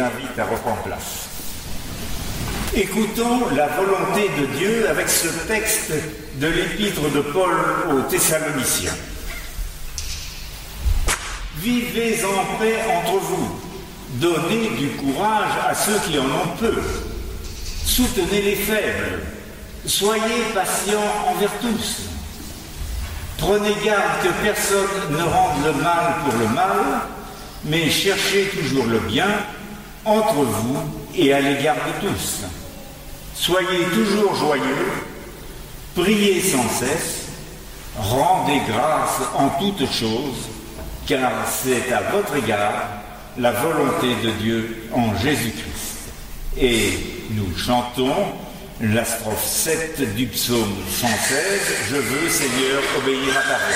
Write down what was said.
invite à reprendre place. Écoutons la volonté de Dieu avec ce texte de l'épître de Paul aux Thessaloniciens. Vivez en paix entre vous, donnez du courage à ceux qui en ont peu, soutenez les faibles, soyez patients envers tous. Prenez garde que personne ne rende le mal pour le mal, mais cherchez toujours le bien entre vous et à l'égard de tous. Soyez toujours joyeux, priez sans cesse, rendez grâce en toutes choses, car c'est à votre égard la volonté de Dieu en Jésus-Christ. Et nous chantons la strophe 7 du psaume 116, « Je veux, Seigneur, obéir à ta voix ».